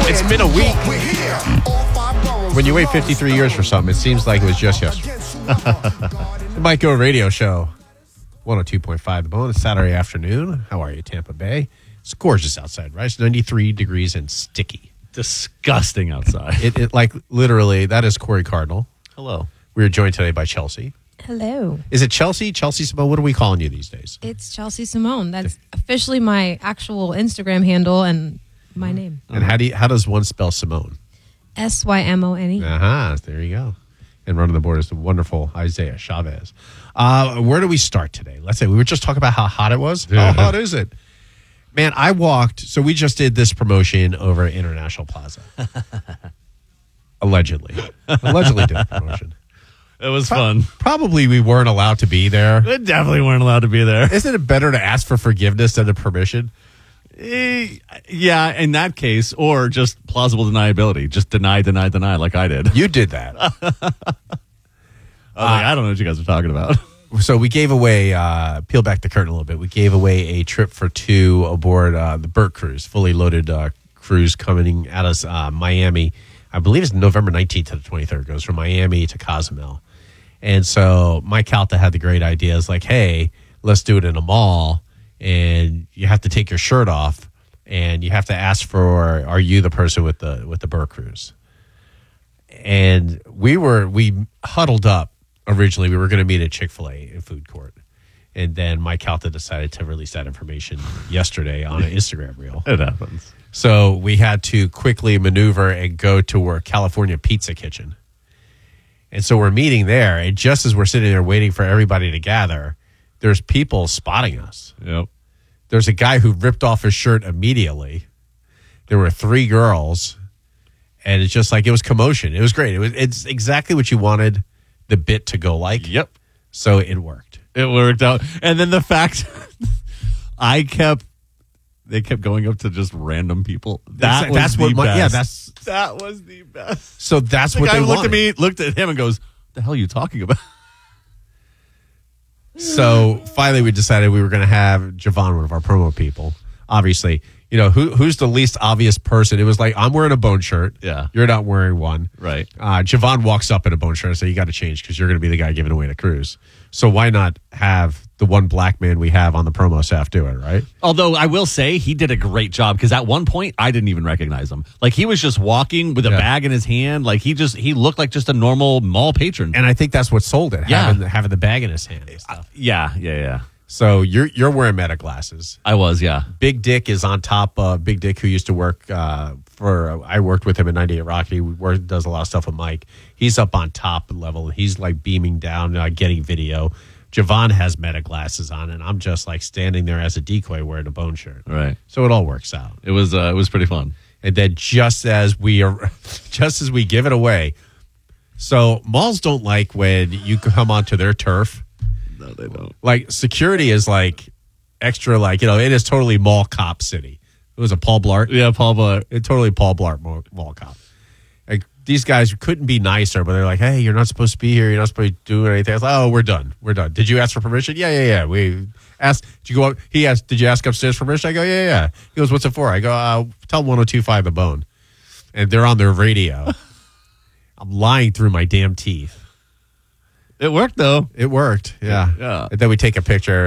It's been a week. When you wait 53 years for something, it seems like it was just yesterday. The Mike O Radio Show, 102.5 The Bone. It's Saturday afternoon. How are you, Tampa Bay? It's gorgeous outside, right? It's 93 degrees and sticky. Disgusting outside. It like literally, that is Corey Cardinal. Hello. We are joined today by Chelsea. Hello. Is it Chelsea? Chelsea Simone? What are we calling you these days? It's Chelsea Simone. That's officially my actual Instagram handle and my name. And how does one spell Simone? Symone. There you go. And running the board is the wonderful Isaiah Chavez. Where do we start today? Let's say we were just talking about how hot it was. Yeah. How hot is it? Man, I walked. So we just did this promotion over at International Plaza. Allegedly did the promotion. It was fun. Probably we weren't allowed to be there. We definitely weren't allowed to be there. Isn't it better to ask for forgiveness than the permission? Yeah, in that case, or just plausible deniability. Just deny like I did. You did that. I don't know what you guys are talking about. So we gave away, peel back the curtain a little bit, we gave away a trip for two aboard the Burt Cruise, fully loaded cruise coming out of Miami. I believe it's November 19th to the 23rd. It goes from Miami to Cozumel. And so Mike Calta had the great idea. It's like, hey, let's do it in a mall. And you have to take your shirt off. And you have to ask for, are you the person with the Burt Cruise? And we huddled up. Originally, we were going to meet at Chick-fil-A in food court. And then Mike Calta decided to release that information yesterday on an Instagram reel. It happens. So we had to quickly maneuver and go to our California Pizza Kitchen. And so we're meeting there. And just as we're sitting there waiting for everybody to gather, there's people spotting us. Yep. There's a guy who ripped off his shirt immediately. There were three girls. And it's just like, it was commotion. It was great. It's exactly what you wanted the bit to go like. Yep. So it worked. It worked out. And then the fact they kept going up to just random people. That was the best. That was the best. So that's the what guy they looked wanted. at me, looked at him, and goes, "What the hell are you talking about?" So finally, we decided we were going to have Javon, one of our promo people. Obviously, you know who's the least obvious person. It was like, I'm wearing a Bone shirt. Yeah, you're not wearing one. Right. Javon walks up in a Bone shirt and says, "You got to change because you're going to be the guy giving away the cruise." So why not have the one black man we have on the promo staff do it, right? Although I will say he did a great job because at one point I didn't even recognize him. Like he was just walking with a bag in his hand. Like he looked like just a normal mall patron. And I think that's what sold it. Yeah. Having the bag in his hand and stuff. Yeah. So you're wearing meta glasses. I was, yeah. Big Dick is on top. Big Dick, who used to work I worked with him at 98 Rock. He does a lot of stuff with Mike. He's up on top level. He's like beaming down, getting video. Javon has meta glasses on, and I'm just like standing there as a decoy wearing a Bone shirt. Right. So it all works out. It was pretty fun. And then just as we give it away, so malls don't like when you come onto their turf. No, they don't. Like security is like extra, like it is totally mall cop city. It was a Paul Blart. Yeah, Paul Blart. Totally Paul Blart mall cop. Like these guys couldn't be nicer, but they're like, "Hey, you're not supposed to be here. You're not supposed to do anything." I was like, "Oh, we're done. We're done." Did you ask for permission? Yeah. We asked. Did you go up? He asked, "Did you ask upstairs for permission?" I go, "Yeah." He goes, "What's it for?" I go, "Tell 102.5 The Bone," and they're on their radio. I'm lying through my damn teeth. It worked though. It worked. Yeah. Yeah. And then we take a picture.